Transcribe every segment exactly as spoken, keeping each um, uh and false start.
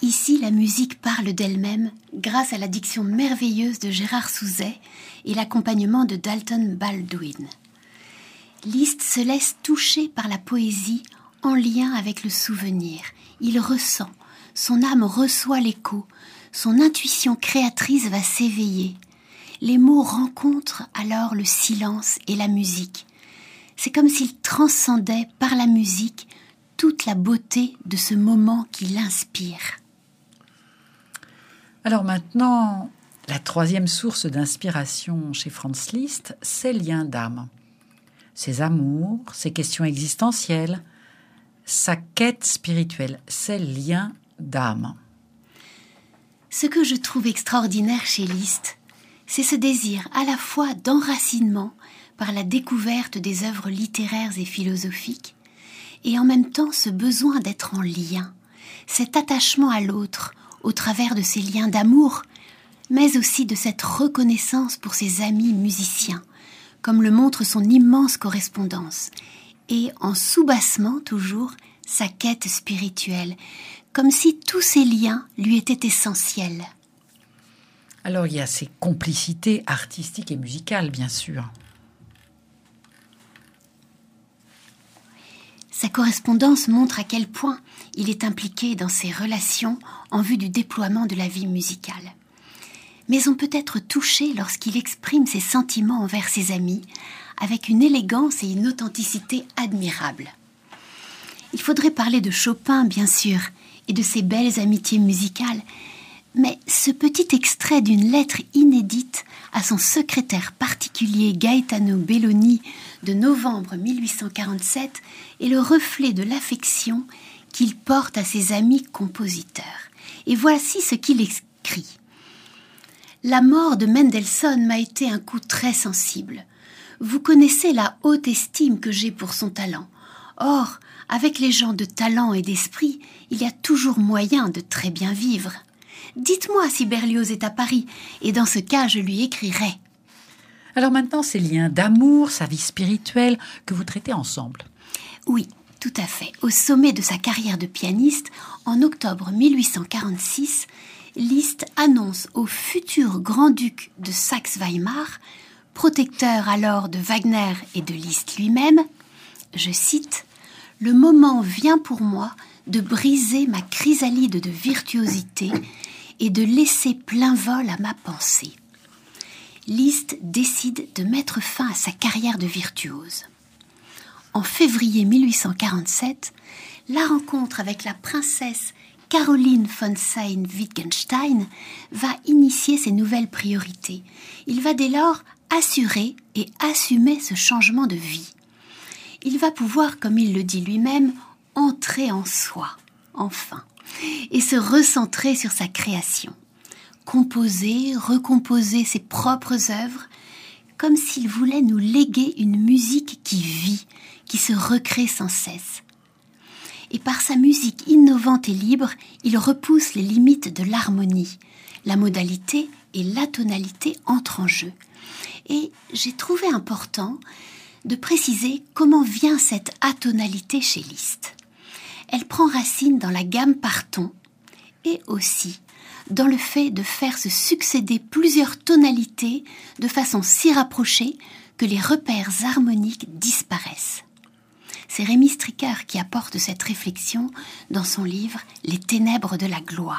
Ici, la musique parle d'elle-même grâce à la diction merveilleuse de Gérard Souzet et l'accompagnement de Dalton Baldwin. Liszt se laisse toucher par la poésie en lien avec le souvenir. Il ressent, son âme reçoit l'écho, son intuition créatrice va s'éveiller. Les mots rencontrent alors le silence et la musique. C'est comme s'il transcendait par la musique toute la beauté de ce moment qui l'inspire. Alors maintenant, la troisième source d'inspiration chez Franz Liszt, ses liens d'âme. Ses amours, ses questions existentielles, sa quête spirituelle, ses liens d'âme. Ce que je trouve extraordinaire chez Liszt, c'est ce désir à la fois d'enracinement par la découverte des œuvres littéraires et philosophiques, et en même temps ce besoin d'être en lien, cet attachement à l'autre au travers de ces liens d'amour, mais aussi de cette reconnaissance pour ses amis musiciens, comme le montre son immense correspondance, et en soubassement toujours sa quête spirituelle, comme si tous ces liens lui étaient essentiels. Alors il y a ces complicités artistiques et musicales, bien sûr. Sa correspondance montre à quel point il est impliqué dans ses relations en vue du déploiement de la vie musicale. Mais on peut être touché lorsqu'il exprime ses sentiments envers ses amis avec une élégance et une authenticité admirables. Il faudrait parler de Chopin, bien sûr, et de ses belles amitiés musicales, mais ce petit extrait d'une lettre inédite à son secrétaire particulier Gaetano Belloni de novembre mille huit cent quarante-sept est le reflet de l'affection qu'il porte à ses amis compositeurs. Et voici ce qu'il écrit. « La mort de Mendelssohn m'a été un coup très sensible. Vous connaissez la haute estime que j'ai pour son talent. Or, avec les gens de talent et d'esprit, il y a toujours moyen de très bien vivre. Dites-moi si Berlioz est à Paris, et dans ce cas, je lui écrirai. » Alors maintenant, ces liens d'amour, sa vie spirituelle, que vous traitez ensemble. Oui, tout à fait. Au sommet de sa carrière de pianiste, en octobre mille huit cent quarante-six, Liszt annonce au futur grand-duc de Saxe-Weimar, protecteur alors de Wagner et de Liszt lui-même, je cite, « Le moment vient pour moi de briser ma chrysalide de virtuosité et de laisser plein vol à ma pensée. » Liszt décide de mettre fin à sa carrière de virtuose. En février mille huit cent quarante-sept, la rencontre avec la princesse Caroline von Sayn-Wittgenstein va initier ses nouvelles priorités. Il va dès lors assurer et assumer ce changement de vie. Il va pouvoir, comme il le dit lui-même, entrer en soi, enfin, et se recentrer sur sa création. Composer, recomposer ses propres œuvres, comme s'il voulait nous léguer une musique qui vit, qui se recrée sans cesse. Et par sa musique innovante et libre, il repousse les limites de l'harmonie. La modalité et l'atonalité entrent en jeu. Et j'ai trouvé important de préciser comment vient cette atonalité chez Liszt. Elle prend racine dans la gamme par ton et aussi dans le fait de faire se succéder plusieurs tonalités de façon si rapprochée que les repères harmoniques disparaissent. C'est Rémy Stricker qui apporte cette réflexion dans son livre « Les ténèbres de la gloire ».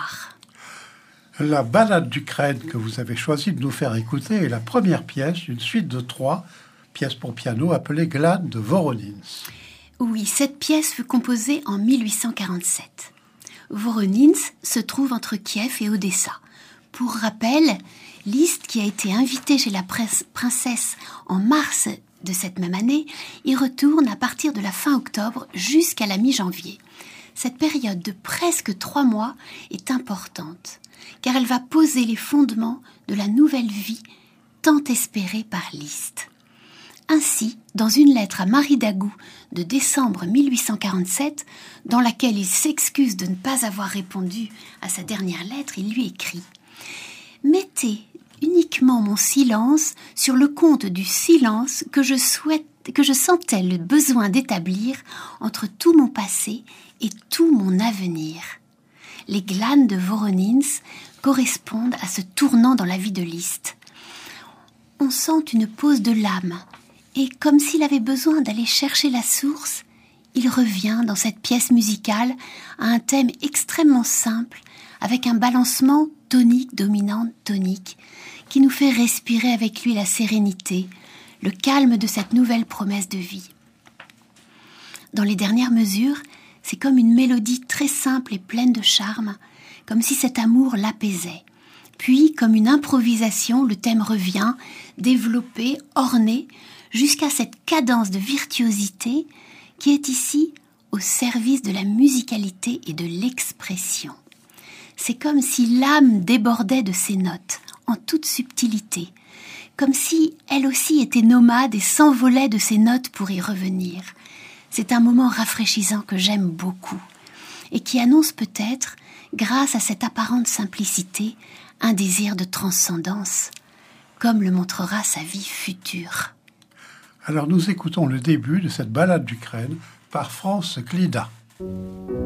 La Ballade d'Ukraine que vous avez choisi de nous faire écouter est la première pièce d'une suite de trois pièces pour piano appelée Glade de Voronins. Oui, cette pièce fut composée en mille huit cent quarante-sept. Voronins se trouve entre Kiev et Odessa. Pour rappel, Liszt, qui a été invité chez la princesse en mars de cette même année, y retourne à partir de la fin octobre jusqu'à la mi-janvier. Cette période de presque trois mois est importante, car elle va poser les fondements de la nouvelle vie tant espérée par Liszt. Ainsi, dans une lettre à Marie Dagou de décembre mille huit cent quarante-sept, dans laquelle il s'excuse de ne pas avoir répondu à sa dernière lettre, il lui écrit « Mettez uniquement mon silence sur le compte du silence que je souhaite, que je sentais le besoin d'établir entre tout mon passé et tout mon avenir. Les glanes de Voronins correspondent à ce tournant dans la vie de Liszt. On sent une pause de l'âme, et comme s'il avait besoin d'aller chercher la source, il revient dans cette pièce musicale à un thème extrêmement simple, avec un balancement tonique-dominante-tonique, qui nous fait respirer avec lui la sérénité, le calme de cette nouvelle promesse de vie. Dans les dernières mesures, c'est comme une mélodie très simple et pleine de charme, comme si cet amour l'apaisait. Puis, comme une improvisation, le thème revient, développé, orné, jusqu'à cette cadence de virtuosité qui est ici au service de la musicalité et de l'expression. C'est comme si l'âme débordait de ces notes, en toute subtilité, comme si elle aussi était nomade et s'envolait de ces notes pour y revenir. C'est un moment rafraîchissant que j'aime beaucoup et qui annonce peut-être, grâce à cette apparente simplicité, un désir de transcendance, comme le montrera sa vie future. Alors nous écoutons le début de cette ballade d'Ukraine par France Clida.